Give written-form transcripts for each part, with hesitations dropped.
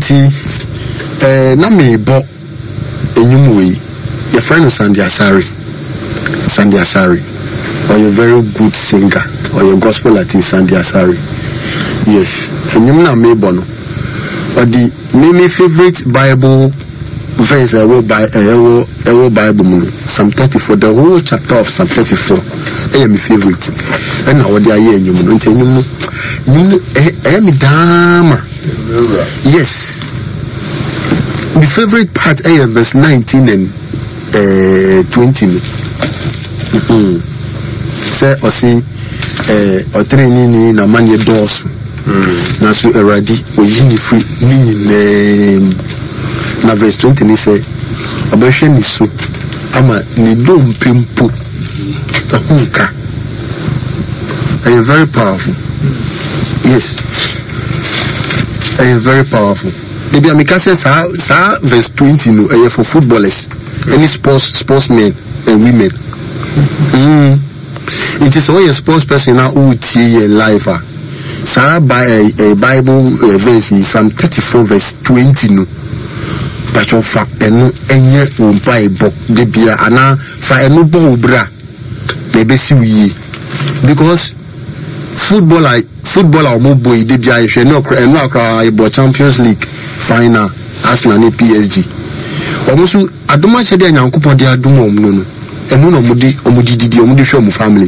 Inti na me bo enyumwe your friend Sandy Asari or a very good singer or your gospel artist Sandy Asari. Yes, enyum na me bo no. Or the my favorite Bible verse I will Bible Psalm 34, the whole chapter of Psalm 34. I am my favorite. And now what they are here, you am dama. Yes. The favorite part I verse 19 and 20. Say or see or training na man ye doors. Na so eradi oyini free ni name. Na verse 20 ni say obehwe ni so ama ni dom pempo ahunka. I am very powerful. Yes, I am very powerful. Maybe I make say verse 20 no for footballers, any sportsmen and women. It is all a sports person now who see life. By a Bible verse is Psalm 34 verse 20 no. But your fact and any Bible de bia ana fa enu bo bra maybe see we because footballer mo boy de bia ehwe no akra Champions League final Arsenal and PSG almost adoma che de Nyankopon de adoma omno no enu no omudi hwe omu family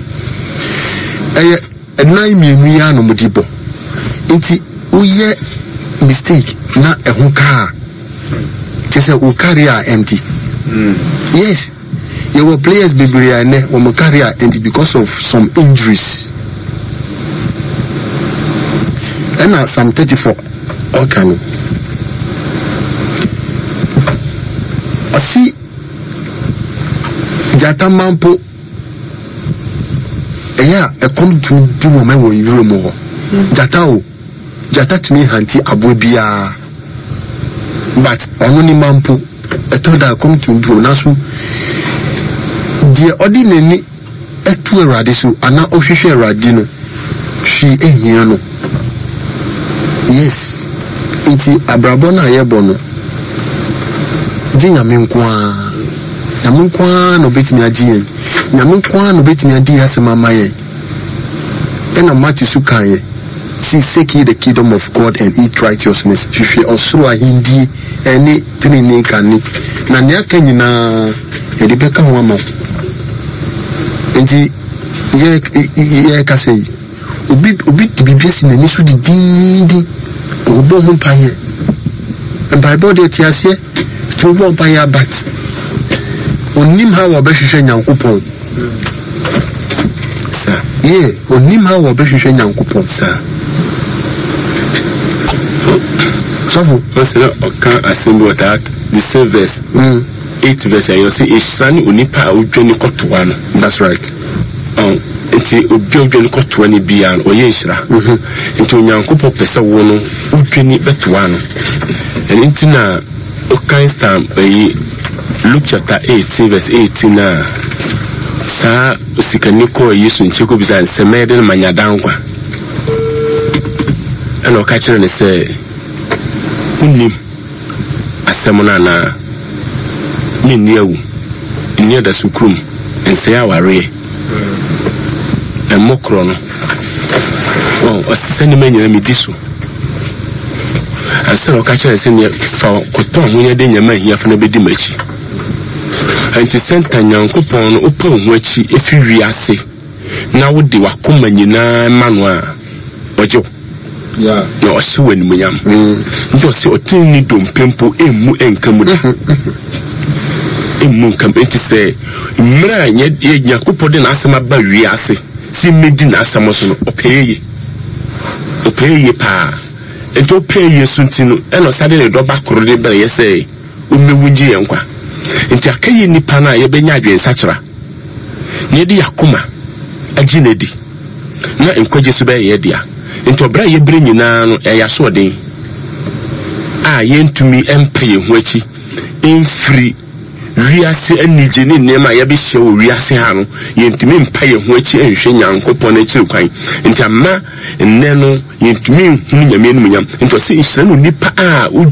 enai mienu ya no mudi bo nti uye mistake na ehun ka just say we carry our empty. Yes, your players be brilliant when we carry our empty because of some injuries. And now Psalm 34. Okay. I see Jata Mampo. Yeah, a come to do woman when you remove Jata to me hanti abubia. But only Mampo, I told her come to do Nasu. The ordinary etu radisu, and now official radino. She ain't here no. Yes, it's Abrabona Yebono. Jina Minkwa. Yamunkwa no bit me a gin. Yamunkwa no bit me a dear Samamaye. And a Matthew Sukaye. See, seek ye the kingdom of God and eat righteousness. If you also are Hindi, any training can it. Nanya Kenina, Edibeka Wama. And the Yakase, Ubit to be blessed in the Nisu di Dindi, Ubon Paye. And by body at Yasia, to one Paya bat. On Nimha or Beshishan Yankupon. Sir, yeah, on Nimha or Beshishan Yankupon, sir. So, can assemble that the same verse, 8 verse, and you see, it's sunny unipa, Ujani Kotuan. That's right. It's a Ujani Kotuani Bian or Yeshra. Into Yankupo Pesa Wono, Ujani Betuano. And into now, okay, Sam, Luke chapter 18, verse 18. Sa Sikaniko, Yusun Chico Bizan, Semeden Manyadangwa. And I'll catch her and say, Unim Asemona near the Sukrum and say our ray and Mokron. Oh, a sentiment you this. And so I'll catch her and send you for Coton when you're doing your man here from the Bedimachi. And to send Tanyan coupon open which if you reassay. Now would the Wakumanina Manua or Joe. Yeah, no, so when we am just your teeny dom pimple emu and come with emu come to say, Mra yet Yakupo den asama barriase, see medin asamos opay pa, and to pay ye suntino, and suddenly drop back already by ye say, Umewinji yanqua. Into a kay nipana ye benyadi and satra. Nedi Yakuma, a ginedi, not in Kojisuba yedia. Into a bra ye bring you now a yaswadi. Ah, yen to me empire which in free Riasi and Nijini Nema Yabisho Riasi Hano, yen to me empire which and Shenyang Copon a chilquine. Into a ma and Neno yen to me Yaminum into a citizen nipa ah would